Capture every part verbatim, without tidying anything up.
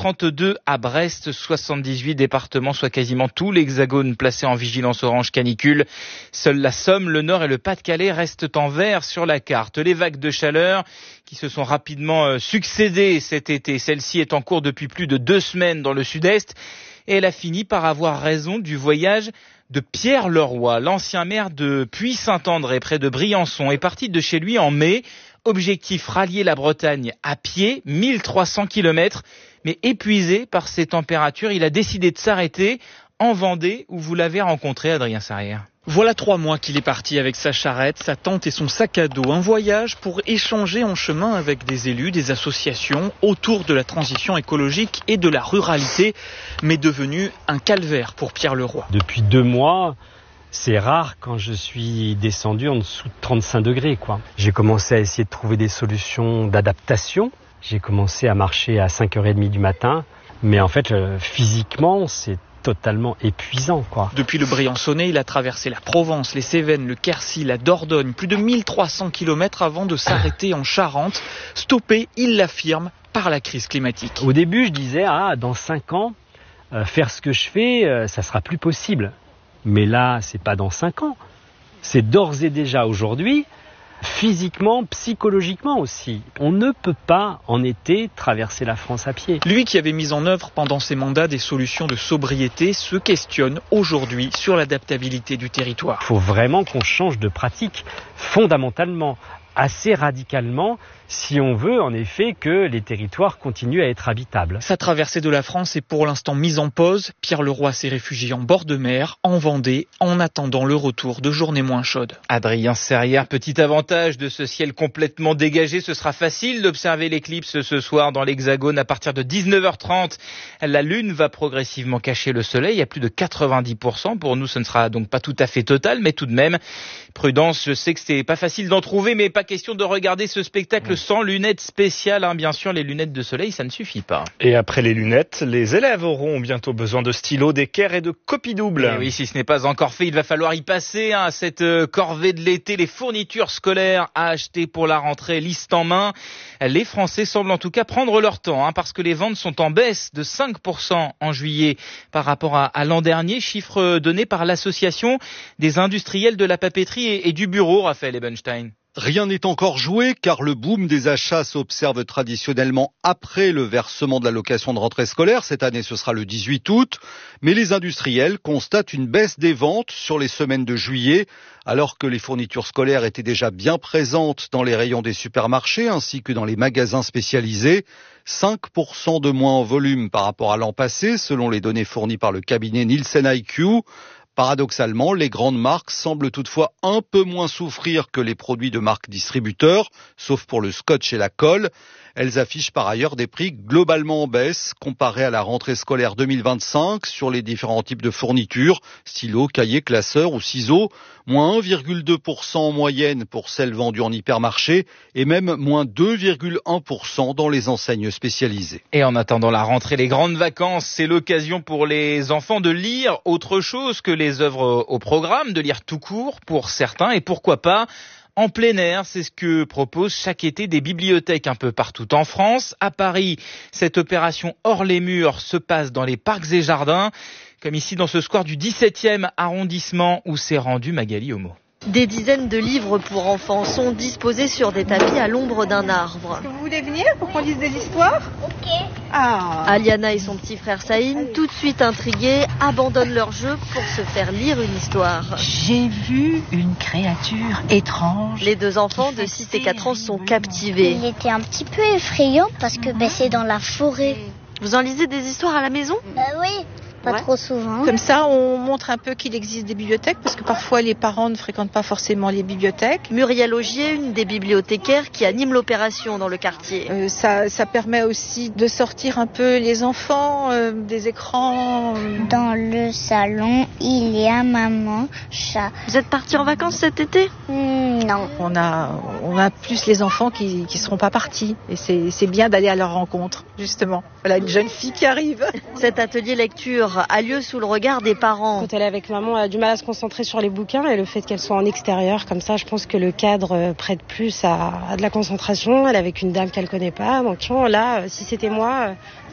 trente-deux à Brest, soixante-dix-huit départements, soit quasiment tout l'Hexagone placé en vigilance orange canicule. Seule la Somme, le Nord et le Pas-de-Calais restent en vert sur la carte. Les vagues de chaleur qui se sont rapidement succédé cet été, celle-ci est en cours depuis plus de deux semaines dans le sud-est et elle a fini par avoir raison du voyage de Pierre Leroy. L'ancien maire de Puy-Saint-André, près de Briançon, est parti de chez lui en mai. Objectif, rallier la Bretagne à pied, mille trois cents kilomètres. Mais épuisé par ces températures, il a décidé de s'arrêter en Vendée, où vous l'avez rencontré, Adrien Sarrière. Voilà trois mois qu'il est parti avec sa charrette, sa tente et son sac à dos. Un voyage pour échanger en chemin avec des élus, des associations autour de la transition écologique et de la ruralité, mais devenu un calvaire pour Pierre Leroy. Depuis deux mois, c'est rare quand je suis descendu en dessous de trente-cinq degrés, quoi. J'ai commencé à essayer de trouver des solutions d'adaptation. J'ai commencé à marcher à cinq heures trente du matin, mais en fait, physiquement, c'est totalement épuisant, quoi. Depuis le Briançonnais, il a traversé la Provence, les Cévennes, le Quercy, la Dordogne, plus de mille trois cents kilomètres avant de s'arrêter en Charente. Stoppé, il l'affirme, par la crise climatique. Au début, je disais, ah, dans cinq ans, euh, faire ce que je fais, euh, ça sera plus possible. Mais là, c'est pas dans cinq ans. C'est d'ores et déjà aujourd'hui, physiquement, psychologiquement aussi. On ne peut pas, en été, traverser la France à pied. Lui qui avait mis en œuvre pendant ses mandats des solutions de sobriété se questionne aujourd'hui sur l'adaptabilité du territoire. Il faut vraiment qu'on change de pratique fondamentalement, assez radicalement, si on veut en effet que les territoires continuent à être habitables. Sa traversée de la France est pour l'instant mise en pause. Pierre Leroy s'est réfugié en bord de mer, en Vendée, en attendant le retour de journées moins chaudes. Adrien Sarrière, petit avantage de ce ciel complètement dégagé, ce sera facile d'observer l'éclipse ce soir dans l'Hexagone à partir de dix-neuf heures trente. La lune va progressivement cacher le soleil à plus de quatre-vingt-dix pour cent. Pour nous, ce ne sera donc pas tout à fait total, mais tout de même, prudence, je sais que c'est pas facile d'en trouver, mais pas question de regarder ce spectacle sans lunettes spéciales, hein. Bien sûr, les lunettes de soleil, ça ne suffit pas. Et après les lunettes, les élèves auront bientôt besoin de stylos, d'équerres et de copies doubles. Et oui, si ce n'est pas encore fait, il va falloir y passer, hein, cette corvée de l'été, les fournitures scolaires à acheter pour la rentrée, liste en main. Les Français semblent en tout cas prendre leur temps, hein, parce que les ventes sont en baisse de cinq pour cent en juillet par rapport à, à l'an dernier, chiffre donné par l'association des industriels de la papeterie et, et du bureau, Raphaël Ebenstein. Rien n'est encore joué car le boom des achats s'observe traditionnellement après le versement de l'allocation de rentrée scolaire. Cette année, ce sera le dix-huit août. Mais les industriels constatent une baisse des ventes sur les semaines de juillet, alors que les fournitures scolaires étaient déjà bien présentes dans les rayons des supermarchés ainsi que dans les magasins spécialisés. cinq pour cent de moins en volume par rapport à l'an passé, selon les données fournies par le cabinet Nielsen I Q. Paradoxalement, les grandes marques semblent toutefois un peu moins souffrir que les produits de marques distributeurs, sauf pour le scotch et la colle. Elles affichent par ailleurs des prix globalement en baisse comparés à la rentrée scolaire deux mille vingt-cinq sur les différents types de fournitures, stylos, cahiers, classeurs ou ciseaux, moins un virgule deux pour cent en moyenne pour celles vendues en hypermarché et même moins deux virgule un pour cent dans les enseignes spécialisées. Et en attendant la rentrée, les grandes vacances, c'est l'occasion pour les enfants de lire autre chose que les œuvres au programme, de lire tout court pour certains et pourquoi pas en plein air. C'est ce que proposent chaque été des bibliothèques un peu partout en France. À Paris, cette opération hors les murs se passe dans les parcs et jardins, comme ici dans ce square du dix-septième arrondissement où s'est rendu Magali Homo. Des dizaines de livres pour enfants sont disposés sur des tapis à l'ombre d'un arbre. Vous voulez venir pour qu'on lise des histoires? Ok. Ah. Aliana et son petit frère Saïn, tout de suite intrigués, abandonnent leur jeu pour se faire lire une histoire. J'ai vu une créature étrange. Les deux enfants de six et quatre ans sont captivés. Il était un petit peu effrayant parce que bah, c'est dans la forêt. Vous en lisez des histoires à la maison? Bah oui. Pas ouais. trop souvent. Comme ça, on montre un peu qu'il existe des bibliothèques parce que parfois les parents ne fréquentent pas forcément les bibliothèques. Muriel Augier, une des bibliothécaires qui anime l'opération dans le quartier. Euh, ça, ça permet aussi de sortir un peu les enfants euh, des écrans. Dans le salon, il y a maman, chat. Vous êtes partis en vacances cet été? mmh, Non. On a, on a plus les enfants qui ne seront pas partis. Et c'est, c'est bien d'aller à leur rencontre, justement. Voilà une jeune fille qui arrive. Cet atelier lecture a lieu sous le regard des parents. Quand elle est avec maman, elle a du mal à se concentrer sur les bouquins et le fait qu'elle soit en extérieur, comme ça, je pense que le cadre prête plus à, à de la concentration. Elle est avec une dame qu'elle connaît pas. Donc là, si c'était moi,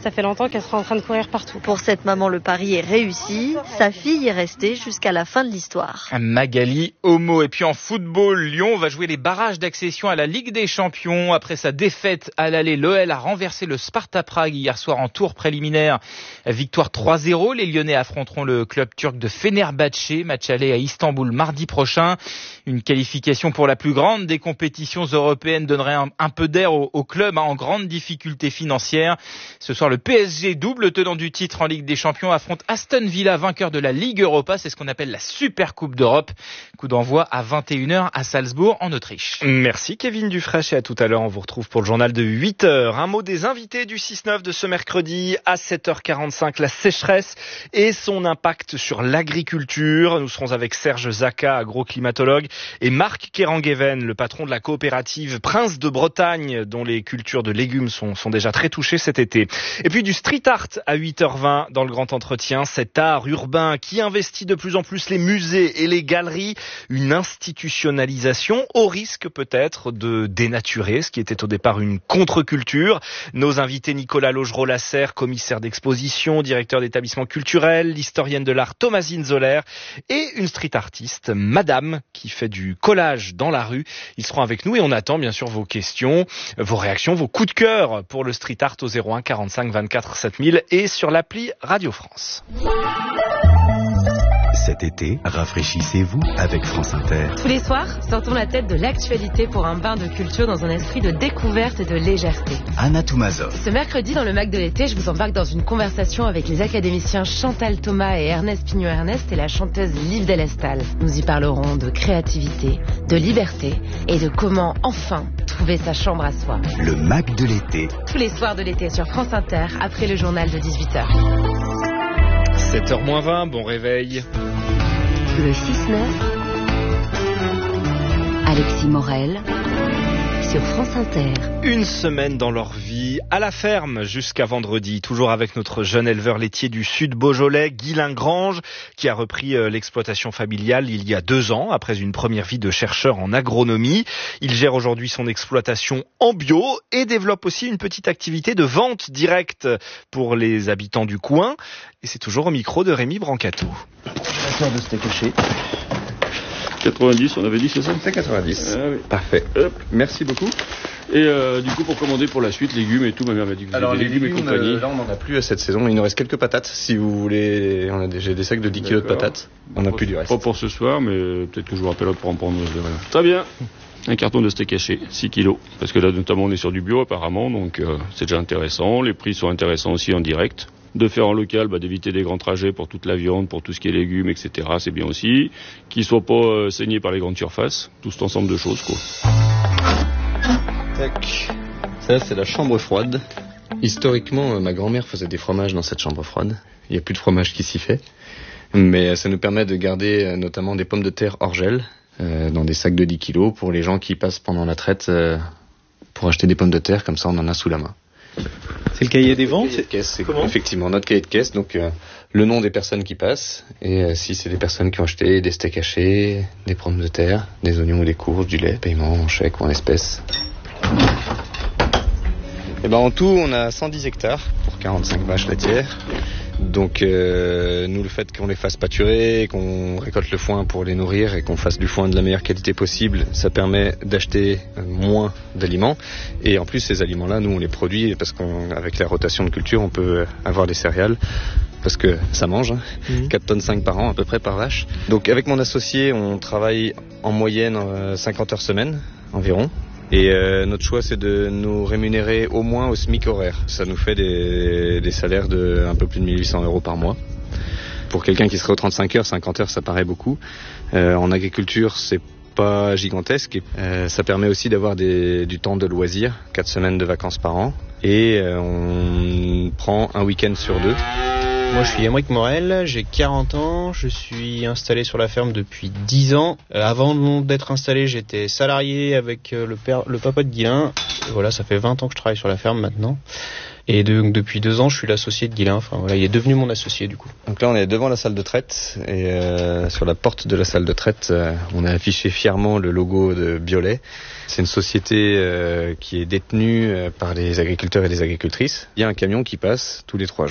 Ça fait longtemps qu'elle sera en train de courir partout. Pour cette maman, le pari est réussi. Sa fille est restée jusqu'à la fin de l'histoire. Magali Homo. Et puis en football, Lyon va jouer les barrages d'accession à la Ligue des Champions. Après sa défaite à l'aller, l'O L a renversé le Sparta Prague hier soir en tour préliminaire. Victoire trois zéro. Les Lyonnais affronteront le club turc de Fenerbahçe. Match aller à Istanbul mardi prochain. Une qualification pour la plus grande des compétitions européennes donnerait un, un peu d'air au, au club hein, en grande difficulté financière. Ce soir, le P S G, double tenant du titre en Ligue des Champions, affronte Aston Villa, vainqueur de la Ligue Europa. C'est ce qu'on appelle la Super Coupe d'Europe. Coup d'envoi à vingt et une heures à Salzbourg, en Autriche. Merci Kevin Dufresne et à tout à l'heure. On vous retrouve pour le journal de huit heures. Un mot des invités du six neuf de ce mercredi à sept heures quarante-cinq. La sécheresse et son impact sur l'agriculture. Nous serons avec Serge Zaka, agroclimatologue, et Marc Kerangueven, le patron de la coopérative Prince de Bretagne, dont les cultures de légumes sont, sont déjà très touchées cet été. Et puis du street art à huit heures vingt dans le grand entretien. Cet art urbain qui investit de plus en plus les musées et les galeries. Une institutionnalisation au risque peut-être de dénaturer ce qui était au départ une contre-culture. Nos invités Nicolas Laugereau-Lasserre, commissaire d'exposition, directeur d'établissement culturel, l'historienne de l'art Thomasine Zoller et une street artiste, Madame, qui fait du collage dans la rue. Ils seront avec nous et on attend bien sûr vos questions, vos réactions, vos coups de cœur pour le street art au zéro un quarante-cinq vingt-quatre sept mille et sur l'appli Radio France. Cet été, rafraîchissez-vous avec France Inter. Tous les soirs, sortons la tête de l'actualité pour un bain de culture dans un esprit de découverte et de légèreté. Anna Toumazov. Ce mercredi, dans le Mac de l'été, je vous embarque dans une conversation avec les académiciens Chantal Thomas et Ernest Pignot-Ernest et la chanteuse Liv Delestal. Nous y parlerons de créativité, de liberté et de comment enfin trouver sa chambre à soi. Le Mac de l'été. Tous les soirs de l'été sur France Inter, après le journal de dix-huit heures. sept heures moins vingt, bon réveil. Le six neuf, Alexis Morel, sur France Inter. Une semaine dans leur vie, à la ferme jusqu'à vendredi, toujours avec notre jeune éleveur laitier du Sud Beaujolais, Guylain Grange, qui a repris l'exploitation familiale il y a deux ans, après une première vie de chercheur en agronomie. Il gère aujourd'hui son exploitation en bio et développe aussi une petite activité de vente directe pour les habitants du coin. Et c'est toujours au micro de Rémi Brancato. De steak haché. quatre-vingt-dix, on avait dit, c'est ça ? C'est quatre-vingt-dix. Ah, oui. Parfait. Hop. Merci beaucoup. Et euh, du coup, pour commander pour la suite, légumes et tout, ma mère m'a dit que vous Alors, avez des les légumes, légumes, et compagnie. Euh, là, on n'en a plus à cette saison. Il nous reste quelques patates. Si vous voulez, on a des, j'ai des sacs de dix kilos de patates. On n'a plus du reste. Pas pour ce soir, mais peut-être que je vous rappellerai pour en prendre. Très bien. Un carton de steak haché, six kilos. Parce que là, notamment, on est sur du bio, apparemment. Donc, euh, c'est déjà intéressant. Les prix sont intéressants aussi en direct. De faire en local, bah, d'éviter des grands trajets pour toute la viande, pour tout ce qui est légumes, et cetera. C'est bien aussi. Qu'ils soient pas euh, saignés par les grandes surfaces. Tout cet ensemble de choses, quoi. Tac. Ça, c'est la chambre froide. Historiquement, ma grand-mère faisait des fromages dans cette chambre froide. Il n'y a plus de fromage qui s'y fait. Mais ça nous permet de garder notamment des pommes de terre hors gel, euh, dans des sacs de dix kilos, pour les gens qui passent pendant la traite euh, pour acheter des pommes de terre. Comme ça, on en a sous la main. C'est le cahier des ventes ? Le cahier de caisse, c'est comment ? Effectivement, notre cahier de caisse, donc euh, le nom des personnes qui passent, et euh, si c'est des personnes qui ont acheté des steaks hachés, des pommes de terre, des oignons ou des courges, du lait, paiement en chèque ou en espèces. Et ben en tout, on a cent dix hectares pour quarante-cinq vaches laitières. Donc euh, nous, le fait qu'on les fasse pâturer, qu'on récolte le foin pour les nourrir et qu'on fasse du foin de la meilleure qualité possible, ça permet d'acheter moins d'aliments. Et en plus, ces aliments-là, nous, on les produit parce qu'avec la rotation de culture, on peut avoir des céréales. Parce que ça mange, hein. mmh. quatre tonnes cinq par an à peu près par vache. Donc avec mon associé, on travaille en moyenne euh, cinquante heures semaine environ. Et euh, notre choix, c'est de nous rémunérer au moins au SMIC horaire. Ça nous fait des, des salaires de un peu plus de mille huit cents euros par mois. Pour quelqu'un qui serait aux trente-cinq heures, cinquante heures, ça paraît beaucoup. Euh, en agriculture, c'est pas gigantesque. Et, euh, ça permet aussi d'avoir des, du temps de loisirs, quatre semaines de vacances par an. Et euh, on prend un week-end sur deux. Moi je suis Émeric Morel, j'ai quarante ans, je suis installé sur la ferme depuis dix ans. Euh, avant d'être installé, j'étais salarié avec le père, le papa de Guilain. Voilà, ça fait vingt ans que je travaille sur la ferme maintenant. Et de, depuis deux ans, je suis l'associé de Guilain. Enfin voilà, il est devenu mon associé du coup. Donc là, on est devant la salle de traite et euh, sur la porte de la salle de traite, euh, on a affiché fièrement le logo de Biolay. C'est une société euh, qui est détenue euh, par les agriculteurs et les agricultrices. Il y a un camion qui passe tous les trois jours.